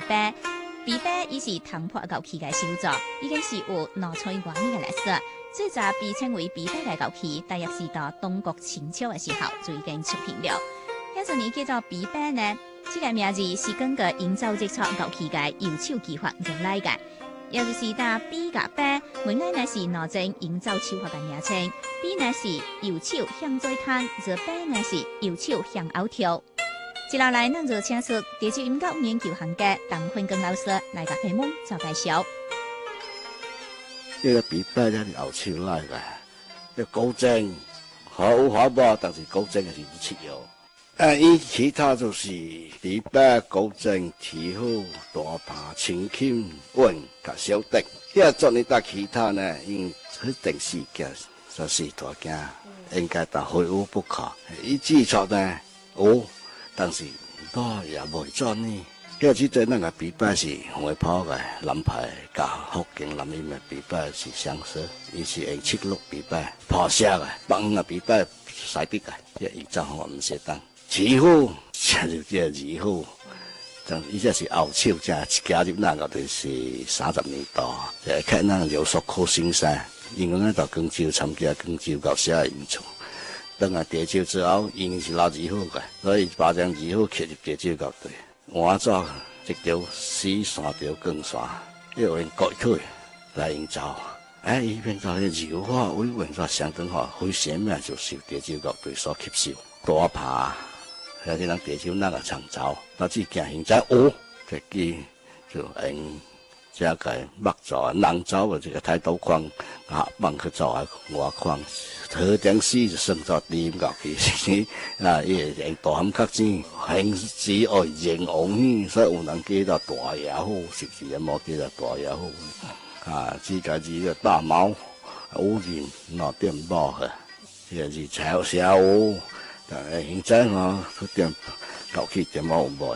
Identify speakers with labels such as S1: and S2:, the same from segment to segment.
S1: 白。琵琶伊是唐坡樂器嘅始祖，已經是有200多年嘅歷史。最早被稱為琵琶嘅樂器，大約是到東國清朝嘅時候就已經出現了。迄陣年叫做琵琶呢，這個名字是根據營造這出樂器嘅右手技法而來嘅，也就是打比甲芭，原來呢是哪種營造手法嘅名稱。比呢是右手向左彈，而芭呢是右手向後跳。接下來，咱就請出地質音樂研究行家鄧坤根老師來個題目做介紹。
S2: 呢個琵琶咧係後手來嘅，呢古箏好滑吧，但是古箏係唔切藥。伊其他就是琵琶、古箏、提壺、大耙、輕琴、韻、甲小笛。呢做呢搭其他呢，因佢定時嘅就是大家應該都非無不可。伊基礎呢有。但是多也袂準呢。迄只陣那個琵琶是紅泡嘅南派甲福建南邊嘅琵琶是相似，伊是用七六琵琶破石嘅，放個琵琶細啲嘅，一營造我唔識得。詞譜就即係詞譜，但伊只是後手，即係加入那個就是30年代，就看那有所可先生，因為呢到廣州參加廣州教寫演出。等下地州之後，因是老字號嘅，所以把張字號刻入地州樂隊。換作一條絲3條鋼線，要用割開來營造。伊變做咧柔化委員所相當好，非常咩就受地州樂隊所吸收。大耙，有啲人地州那個長造，到至行現在學，特技就用這個木造、人造嘅這個太刀框啊，幫佢做啊外框。特點是就算作音樂器，伊用大喊較錢，形式愛形容呢，所以有人叫做大也好，實際也冇叫做大也好。自家自個大貓，有人攞點包嘅，這個是炒小烏，但係現在我點樂器點冇賣。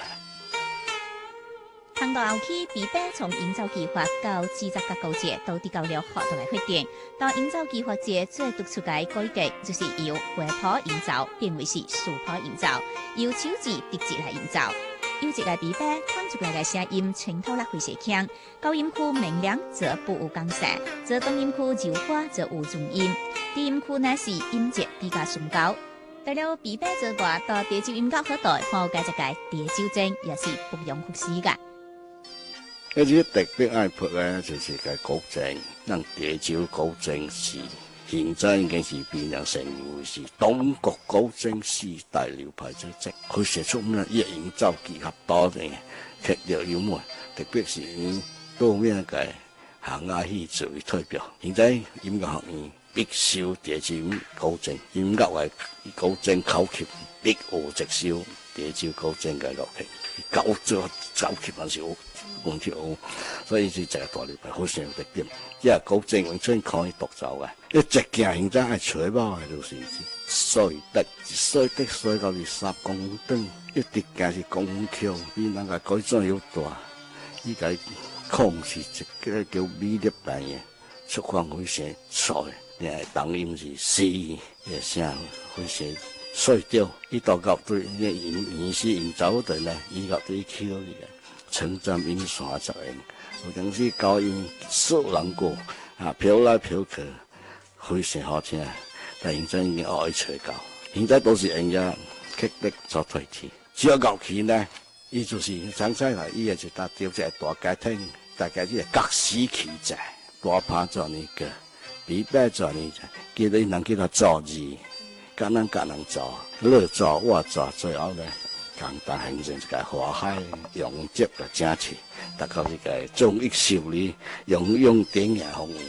S1: 唐代後期，琵琶從營造技法到製作嘅高階都得到了好大嘅發展。到營造技法界最突出嘅改革，就是由回譜營造變為是豎譜營造，由手指直接來營造。有一個琵琶彈出來嘅聲音清透力非常強，高音區明亮則不無光澤，則中音區柔化則有重音，低音區呢是音節比較崇高。除了琵琶之外，到地州音樂嗰代，還有一個地州箏，也是不容忽視嘅。
S2: 嗰啲特別愛拍嘅就是個古箏，咱地州古箏是現在已經是變成成為是東國古箏4大流派之一。佢寫出咩一營造結合多嘅劇烈幽默，特別是因多面嘅行下戲作為代表。現在音樂學院必修地州古箏，音樂為古箏考級必有直修地州古箏嘅樂器，搞級還是有。講條，所以是一個大流派，好常有特點。即係古箏完全可以獨奏嘅。一隻件現在係吹包嘅，就是碎到是3公噸，一隻件是公強，比那個改裝要大。依個控是一個叫米粒版嘅，出況非常脆，誒當音是細，嘅聲非常碎掉。伊到到對呢音是營造對呢，伊個對口嘅。稱讚音線作用，有陣時高音數人過飄來飄去，非常好聽。但現在已經學會吹高，現在都是用咗曲力做代替。只有樂器呢，伊就是長出來，伊也就搭掉隻大家庭，大家即係各司其職。大耙做呢個，琵琶做呢個，叫你能叫他做字，甲人做，你做我做，最後呢。簡單形成一個華海融接嘅整體，達到一個綜藝秀麗、用典雅風格。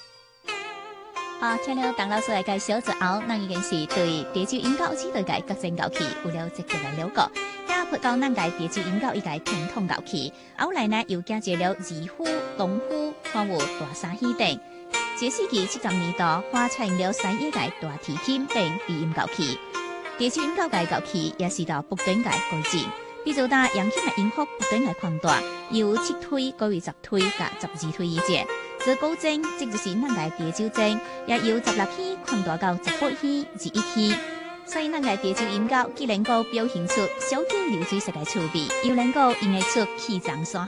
S1: 聽了鄧老師來介紹之後，咱已經是對地州音樂這類各種樂器有了直接嘅了解。也配到咱個地州音樂一個傳統樂器，後來呢又加入了二胡、東胡，還有大沙戲等。這世紀70年代，發展了新一個大提琴等低音樂器。地州音樂嘅樂器也是到不斷嘅改進，比如打揚琴嘅音幅不斷嘅擴大，由7推改為10推加12推以上。而古箏，即就是咱個地州箏，也由16起擴大到18起、21起。所以咱個地州音樂既能夠表現出小氣流水式嘅趣味，又能夠演繹出氣象山